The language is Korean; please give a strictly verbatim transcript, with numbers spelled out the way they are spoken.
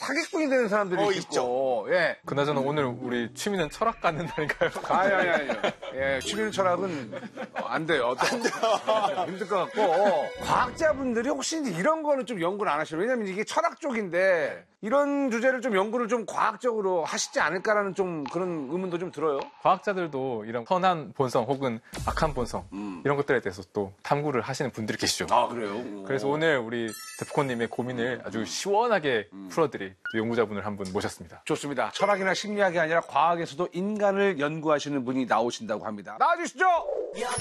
사기꾼이 되는 사람들이 어, 있고. 예. 그나저나 오늘 우리 취미는 철학 갖는 날인가요? 아니, 아니, 아니요. 예, 취미는 철학은 어, 안 돼요. 안 돼요. 힘들 것 같고. 어, 과학자분들이 혹시 이런 거는 좀 연구를 안 하시나요? 왜냐면 이게 철학 쪽인데 이런 주제를 좀 연구를 좀 과학적으로 하시지 않을까라는 좀 그런 의문도 좀 들어요. 과학자들도 이런 선한 본성 혹은 악한 본성 음. 이런 것들에 대해서 또 탐구를 하시는 분들이 계시죠. 아, 그래요? 그래서 오늘 우리 데프콘님의 고민을 아주 시원하게 풀어드릴 또 연구자분을 한 분 모셨습니다. 좋습니다. 철학이나 심리학이 아니라 과학에서도 인간을 연구하시는 분이 나오신다고 합니다. 나와주시죠!